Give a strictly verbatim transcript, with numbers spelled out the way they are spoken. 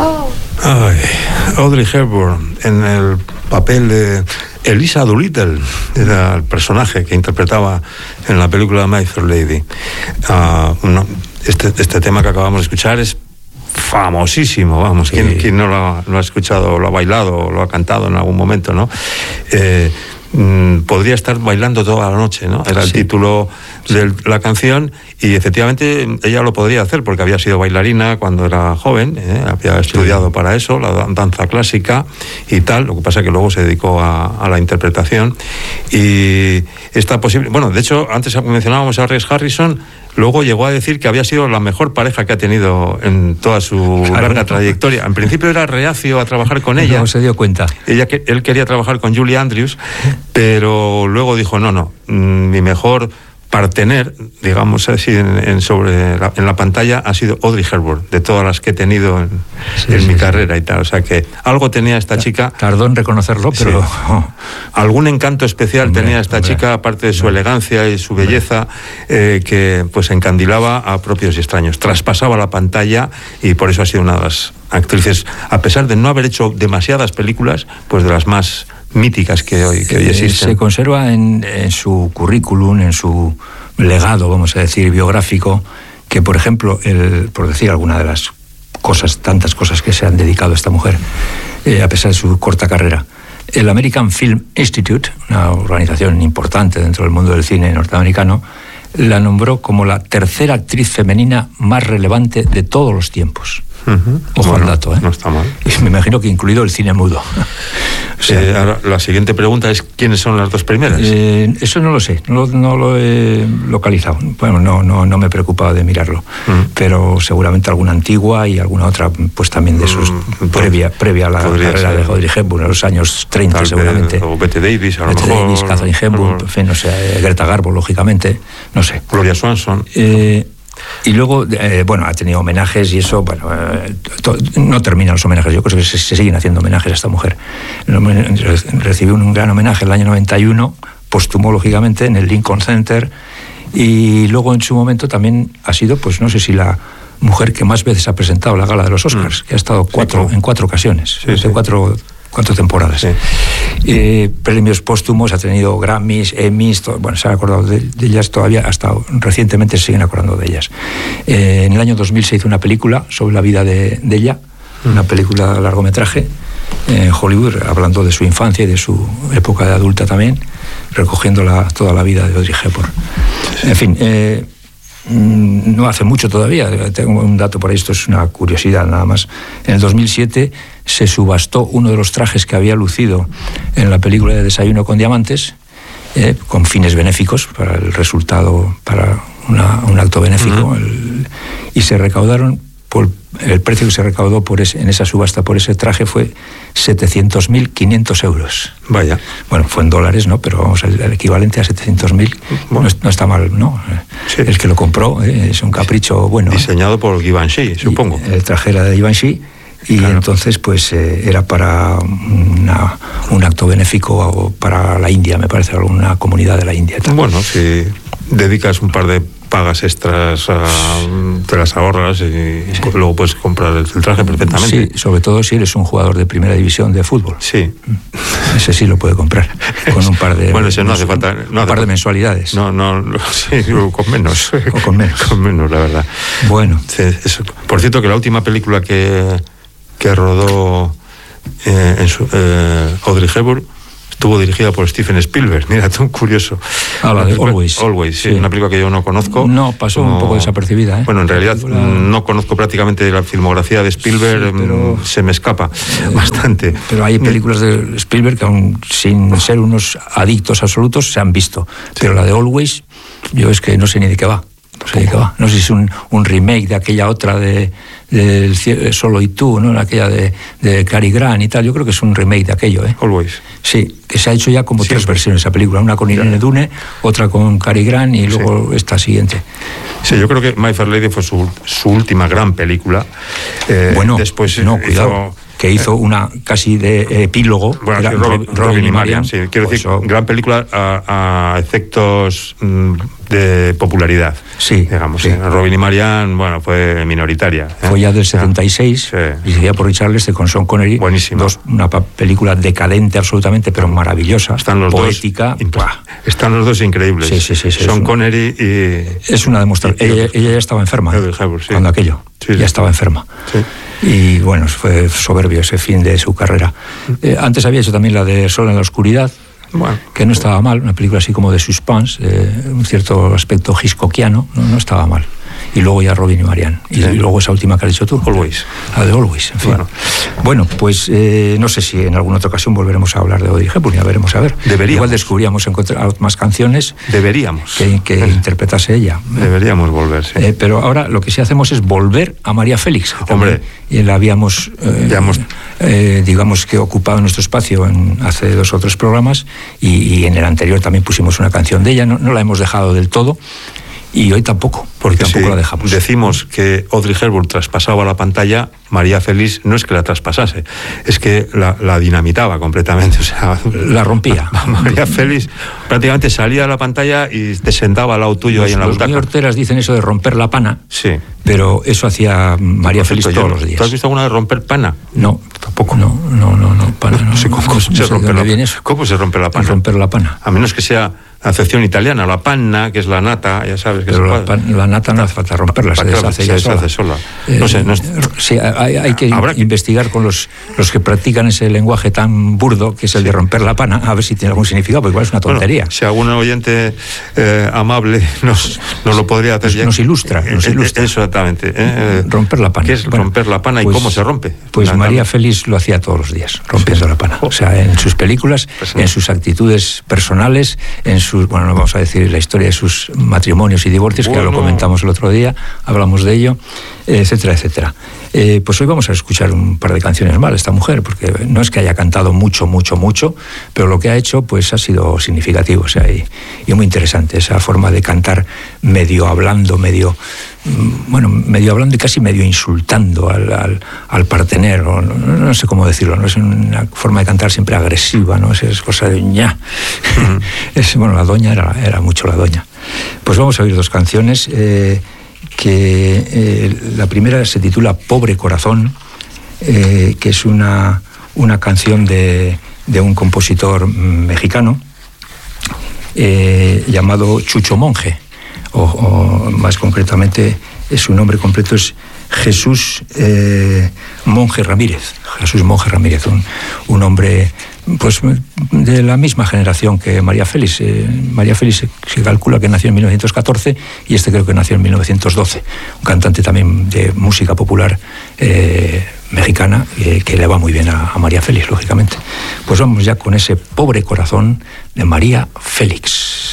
Ay, Audrey Hepburn en el papel de Elisa Doolittle, era el personaje que interpretaba en la película My Fair Lady. Uh, no, este, este tema que acabamos de escuchar es famosísimo, vamos, sí. ¿Quién, quién no lo ha, lo ha escuchado, lo ha bailado o lo ha cantado en algún momento, ¿no? Eh, mm, podría estar bailando toda la noche, ¿no? Era el sí. título de la canción, y efectivamente ella lo podría hacer porque había sido bailarina cuando era joven, ¿eh? Había estudiado sí. para eso, la danza clásica y tal. Lo que pasa es que luego se dedicó a, a la interpretación, y está posible, bueno, de hecho antes mencionábamos a Rex Harrison. Luego llegó a decir que había sido la mejor pareja que ha tenido en toda su claro, larga trayectoria. En principio era reacio a trabajar con ella. Luego se dio cuenta. Ella, él quería trabajar con Julie Andrews, pero luego dijo, no, no, mi mejor partener, digamos así, en, en, sobre la, en la pantalla ha sido Audrey Hepburn, de todas las que he tenido en, sí, en sí, mi sí. carrera y tal. O sea que algo tenía esta chica. Tardó en reconocerlo, pero... Sí. Algún encanto especial hombre, tenía esta hombre, chica, aparte de su hombre. elegancia y su belleza, eh, que pues encandilaba a propios y extraños. Traspasaba la pantalla, y por eso ha sido una de las actrices, a pesar de no haber hecho demasiadas películas, pues de las más míticas que hoy, que hoy existen. Se conserva en, en su currículum, en su legado, vamos a decir, biográfico, que por ejemplo, el, por decir alguna de las cosas, tantas cosas que se han dedicado a esta mujer, eh, a pesar de su corta carrera, el American Film Institute, una organización importante dentro del mundo del cine norteamericano, la nombró como la tercera actriz femenina más relevante de todos los tiempos. Uh-huh. Ojo bueno, al dato, ¿eh? No está mal. Y me imagino que incluido el cine mudo. O sea, eh, ahora, la siguiente pregunta es, ¿quiénes son las dos primeras? Eh, eso no lo sé, no, no lo he localizado. Bueno, no, no, no me he preocupado de mirarlo. Uh-huh. Pero seguramente alguna antigua y alguna otra, pues también de esos, uh-huh. previa, previa a la carrera ser. de Audrey Hepburn, en los años treinta Tal seguramente. Vez, o Bette Davis, a lo Bette mejor. Davis, Katharine Hepburn, en fin, no sé, Greta Garbo, lógicamente, no sé. Gloria Swanson. Eh... Y luego, eh, bueno, ha tenido homenajes y eso, bueno, eh, to, no terminan los homenajes, yo creo que se, se siguen haciendo homenajes a esta mujer. Recibió un gran homenaje en el año noventa y uno, póstumo, lógicamente, en el Lincoln Center, y luego en su momento también ha sido, pues no sé si la mujer que más veces ha presentado la gala de los Oscars, mm. que ha estado cuatro, sí, claro. en cuatro ocasiones, sí, sí. cuatro... ¿Cuántas temporadas? Sí. Eh, premios póstumos, ha tenido Grammys, Emmys, todo, bueno, se han acordado de, de ellas todavía, hasta recientemente se siguen acordando de ellas. Eh, en el año dos mil se hizo una película sobre la vida de, de ella, mm. una película largometraje en Hollywood, hablando de su infancia y de su época de adulta también, recogiendo la, toda la vida de Audrey Hepburn. Sí. En fin, eh, no hace mucho todavía, tengo un dato por ahí, esto es una curiosidad nada más. En el dos mil siete se subastó uno de los trajes que había lucido en la película de Desayuno con Diamantes, eh, con fines benéficos, para el resultado, para una, un acto benéfico, uh-huh. el, y se recaudaron, por, el precio que se recaudó por ese, en esa subasta por ese traje fue setecientos mil quinientos euros. Vaya. Bueno, fue en dólares, ¿no? Pero vamos, el, el equivalente a setecientos mil bueno. no, no está mal, ¿no? Sí. El que lo compró eh, es un capricho bueno. Diseñado por Givenchy, supongo. Y el traje era de Givenchy. Y claro. entonces, pues, eh, era para una, un acto benéfico para la India, me parece, alguna comunidad de la India. Bueno, si dedicas un par de pagas extras, a, te las ahorras y sí. luego puedes comprar el traje perfectamente. Sí, sobre todo si eres un jugador de primera división de fútbol. Sí. Ese sí lo puede comprar, con un par de... Bueno, ese no hace falta... No un hace par de mensualidades. No, no, sí, con menos. O con menos. Con menos, la verdad. Bueno. Sí, eso. Por cierto, que la última película que... que rodó eh, en su, eh, Audrey Hepburn estuvo dirigida por Steven Spielberg. Mira, tú, curioso. Ah, la de Always. Always, sí, sí. Una película que yo no conozco. No, pasó como... un poco desapercibida, ¿eh? Bueno, en realidad película... no conozco prácticamente la filmografía de Spielberg, sí, pero... se me escapa eh, bastante. Pero hay películas de Spielberg que aún sin ser unos adictos absolutos se han visto. Sí. Pero la de Always, yo es que no sé ni de qué va. No sé, de qué va. No sé si es un, un remake de aquella otra de... del Solo y tú, ¿no? Aquella de, de Cary Grant y tal. Yo creo que es un remake de aquello, ¿eh? Always. Sí, que se ha hecho ya como sí, tres versiones de esa película. Una con Irene Dune, otra con Cary Grant y luego sí. esta siguiente. Sí, yo creo que My Fair Lady fue su, su última gran película. Eh, bueno, después no, hizo, cuidado. que hizo una casi de epílogo. Bueno, era sí, Robin, Robin, Robin y Marian, sí. Quiero pues decir, eso, gran película a, a efectos mm, de popularidad. Sí, digamos. Sí. ¿eh? Robin y Marian, bueno, fue minoritaria. ¿eh? Fue ya del setenta y seis, sí. dirigida por Richard Lester con Sean Connery. Buenísima. Dos, una película decadente absolutamente, pero maravillosa. Están los poética. Dos, están los dos increíbles. Sí, sí, sí, sí, Sean Connery y... Es una demostración. Ella, ella ya estaba enferma Hebert, sí. cuando aquello. Sí, sí. Ya estaba enferma. Sí. Y bueno, fue soberbio ese fin de su carrera. Eh, antes había hecho también la de Sol en la oscuridad, bueno, que no estaba mal, una película así como de suspense, eh, un cierto aspecto hitchcockiano, no, no estaba mal. Y luego ya Robin y Marian. Y, sí. y luego esa última que has dicho tú. Always. La de Always, en fin. Bueno, bueno pues eh, no sé si en alguna otra ocasión volveremos a hablar de Audrey Hepburn, ya veremos a ver. Deberíamos. Igual descubríamos encontrar más canciones. Deberíamos. Que, que interpretase ella. Deberíamos volver, sí. Eh, pero ahora lo que sí hacemos es volver a María Félix. Hombre. Y la habíamos, eh, ya hemos... eh, digamos que ocupado nuestro espacio en hace dos o tres programas y, y en el anterior también pusimos una canción de ella, no, no la hemos dejado del todo. Y hoy tampoco, porque tampoco si la dejamos. Decimos que Audrey Hepburn traspasaba la pantalla, María Félix no es que la traspasase, es que la, la dinamitaba completamente, o sea, la rompía. María Félix prácticamente salía a la pantalla y te sentaba al lado tuyo los, ahí en la los butaca. Los muy horteras dicen eso de romper la pana, sí, pero eso hacía María Félix todos los días. ¿Tú has visto alguna vez romper pana? No, tampoco. No, no, no, no, pana no. No sé cómo, no, se, no sé rompe la, viene eso. ¿Cómo se rompe la pana? Romper la pana. A menos que sea acepción italiana, la panna, que es la nata, ya sabes que pero se la, pan, la nata no hace falta romperla, se deshace, se deshace sola. Eh, no sé, no es... sí, hay, hay que Habrá investigar con los, los que practican ese lenguaje tan burdo que es el sí. de romper la pana, a ver si tiene algún significado, porque igual es una tontería. Bueno, si algún oyente eh, amable nos, nos lo podría hacer. Nos, nos ilustra, nos ilustra. Exactamente. Eh, romper la pana. ¿Qué es bueno, romper la pana y pues, cómo se rompe? Pues Nada, María Félix lo hacía todos los días, rompiendo sí. la pana. O sea, en sus películas, pues no. en sus actitudes personales, en sus, bueno, no vamos a decir la historia de sus matrimonios y divorcios, bueno. que ya lo comentamos el otro día, hablamos de ello, etcétera, etcétera. Eh, pues hoy vamos a escuchar un par de canciones más de esta mujer, porque no es que haya cantado mucho, mucho, mucho, pero lo que ha hecho pues ha sido significativo, o sea, y, y muy interesante, esa forma de cantar medio hablando, medio, bueno, medio hablando y casi medio insultando al, al, al partener, o no, no sé cómo decirlo, no es una forma de cantar siempre agresiva, no es, es cosa de ña. Uh-huh. es, bueno, la doña era, era mucho la doña. Pues vamos a oír dos canciones, eh, que eh, la primera se titula Pobre Corazón, eh, que es una, una canción de, de un compositor mexicano eh, llamado Chucho Monje, o, o más concretamente su nombre completo es Jesús eh, Monje Ramírez, Jesús Monje Ramírez, un, un hombre pues de la misma generación que María Félix. Eh, María Félix se, se calcula que nació en mil novecientos catorce y este creo que nació en mil novecientos doce. Un cantante también de música popular eh, mexicana eh, que le va muy bien a, a María Félix, lógicamente. Pues vamos ya con ese Pobre Corazón de María Félix.